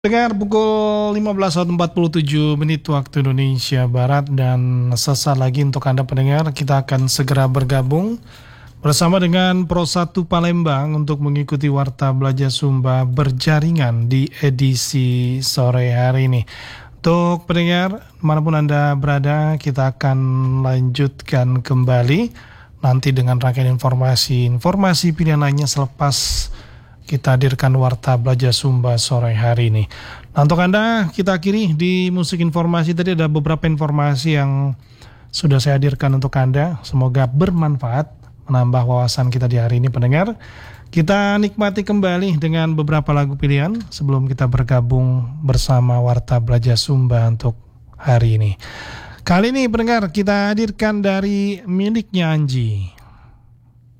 Dengar pukul 15.47 waktu Indonesia Barat dan sesaat lagi untuk Anda pendengar kita akan segera bergabung bersama dengan Pro 1 Palembang untuk mengikuti Warta Belajar Sumba berjaringan di edisi sore hari ini. Untuk pendengar manapun Anda berada, kita akan lanjutkan kembali nanti dengan rangkaian informasi pilihan lainnya selepas kita hadirkan Warta Belajar Sumba sore hari ini. Nah, untuk Anda, kita akhiri di musik informasi. Tadi ada beberapa informasi yang sudah saya hadirkan untuk Anda. Semoga bermanfaat, menambah wawasan kita di hari ini, pendengar. Kita nikmati kembali dengan beberapa lagu pilihan sebelum kita bergabung bersama Warta Belajar Sumba untuk hari ini. Kali ini, pendengar, kita hadirkan dari miliknya Anji.